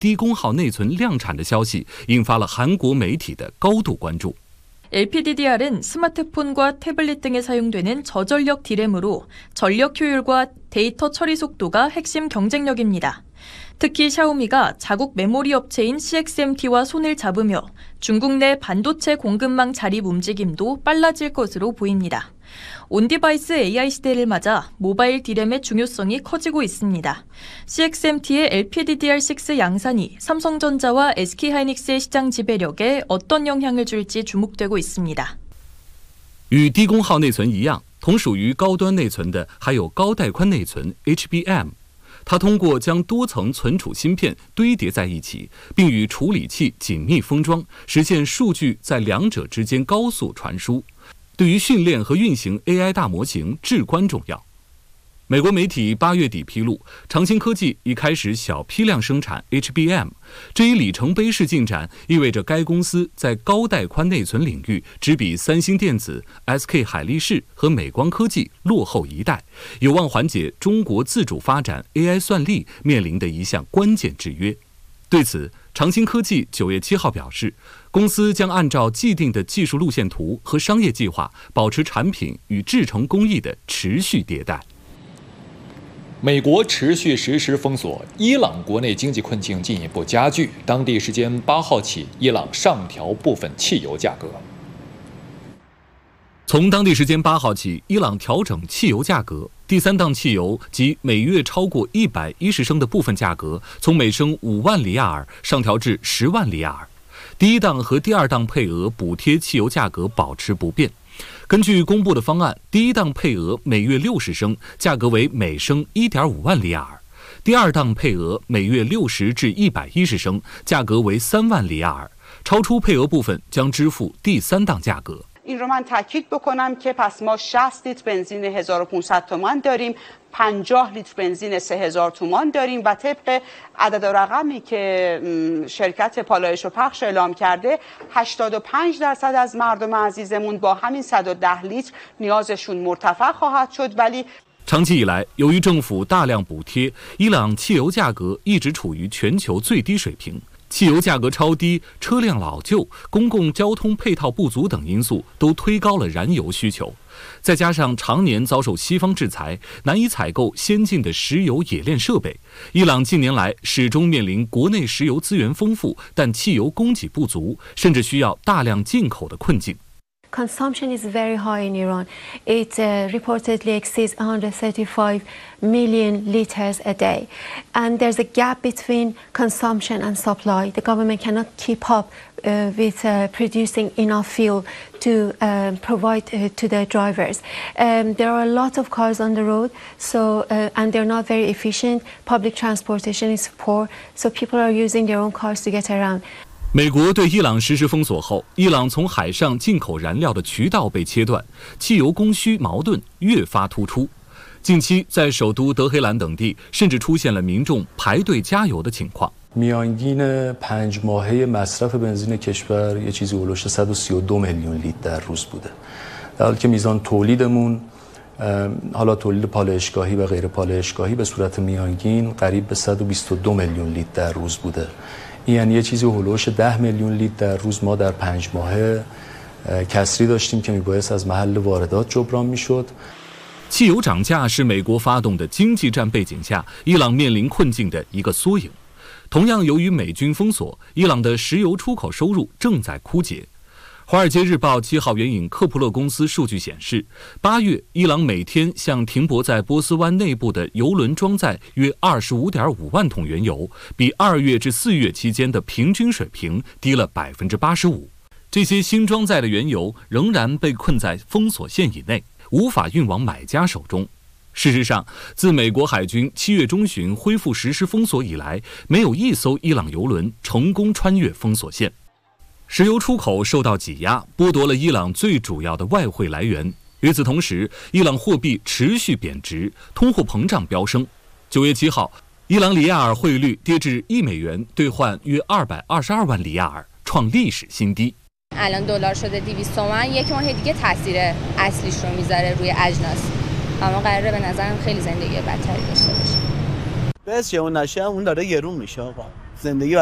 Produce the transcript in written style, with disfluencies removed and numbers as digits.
低功耗内存量产的消息，引发了韩国媒体的高度关注。 LPDDR은 스마트폰과 태블릿 등에 사용되는 저전력 D램으로 전력 효율과 데이터 처리 속도가 핵심 경쟁력입니다. 특히 샤오미가 자국 메모리 업체인 CXMT와 손을 잡으며 중국 내 반도체 공급망 자립 움직임도 빨라질 것으로 보입니다. 온디바이스 AI 시대를 맞아 모바일 D램의 중요성이 커지고 있습니다. CXMT의 LPDDR6 양산이 삼성전자와 SK하이닉스의 시장 지배력에 어떤 영향을 줄지 주목되고 있습니다. 与低功耗内存一样，同属于高端内存的还有高带宽内存 HBM。 它通过将多层存储芯片堆叠在一起，并与处理器紧密封装，实现数据在两者之间高速传输。 对于训练和运行 AI 大模型至关重要。美国媒体8月底披露，长青科技已开始小批量生产 HBM， 这一里程碑式进展意味着该公司在高带宽内存领域只比三星电子、SK 海力士和美光科技落后一代，有望缓解中国自主发展 AI 算力面临的一项关键制约。对此， 长青科技9月7号表示，公司将按照既定的技术路线图和商业计划，保持产品与制程工艺的持续迭代。 美国持续实施封锁，伊朗国内经济困境进一步加剧。当地时间8号起，伊朗上调部分汽油价格。 从当地时间8号起，伊朗调整汽油价格，第3档汽油及每月超过110升的部分价格，从每升5万里亚尔上调至10万里亚尔。第1档和第2档配额补贴汽油价格保持不变。根据公布的方案，第1档配额每月60升，价格为每升1.5万里亚尔；第2档配额每月60至110升，价格为3万里亚尔。超出配额部分将支付第3档价格。 این رو من تاکید بکنم که پس ما 60 لیتر بنزین 1500 تومان داریم 50 لیتر بنزین 3000 تومان داریم و طبق عدد و رقمی که شرکت پالایش و پخش اعلام کرده 85% از مردم عزیزمون با همین 110 لیتر نیازشون مرتفع خواهد شد ولی 长期以来，由于政府大量补贴，伊朗汽油价格一直处于全球最低水平。 汽油价格超低、车辆老旧、公共交通配套不足等因素都推高了燃油需求，再加上常年遭受西方制裁，难以采购先进的石油冶炼设备，伊朗近年来始终面临国内石油资源丰富，但汽油供给不足，甚至需要大量进口的困境。 Consumption is very high in Iran. It reportedly exceeds 135 million liters a day. And there's a gap between consumption and supply. The government cannot keep up with producing enough fuel to provide to the drivers. There are a lot of cars on the road, so and they're not very efficient. Public transportation is poor, so people are using their own cars to get around. 美国对伊朗实施封锁后，伊朗从海上进口燃料的渠道被切断，汽油供需矛盾越发突出。近期，在首都德黑兰等地，甚至出现了民众排队加油的情况。 میانگین 5 ماهه مصرف بنزین کشور یه چیزی هولوش 132 میلیون لیتر در روز بوده. در حالی که میزان تولیدمون حالا تولید پالایشگاهی و غیر پالایشگاهی به صورت میانگین قریب به 122 میلیون لیتر در روز بوده. این یعنی یه چیزی هولوش 10 میلیون لیتر در روز ما در 5 ماهه کسری داشتیم که میبایست از محل واردات جبران میشد. 汽油涨价是美国发动的经济战背景下，伊朗面临困境的一个缩影。同样，由于美军封锁，伊朗的石油出口收入正在枯竭。《华尔街日报》7号援引科普勒公司数据显示，8月伊朗每天向停泊在波斯湾内部的油轮装载约 25.5 万桶原油，比2月至4月期间的平均水平低了 85%。这些新装载的原油仍然被困在封锁线以内，无法运往买家手中。事实上，自美国海军7月中旬恢复实施封锁以来，没有一艘伊朗油轮成功穿越封锁线。石油出口受到挤压，剥夺了伊朗最主要的外汇来源。与此同时，伊朗货币持续贬值，通货膨胀飙升。9月7号，伊朗里亚尔汇率跌至1美元兑换约222万里亚尔，创历史新低。 الان دلار شده 200 تومان یک ماه دیگه تاثیر اصلیش رو میذاره روی اجناس. اما قراره به نظرم خیلی زندگی بدتری داشته باشه. بس اون نشه اون داره گرون میشه آقا. زندگی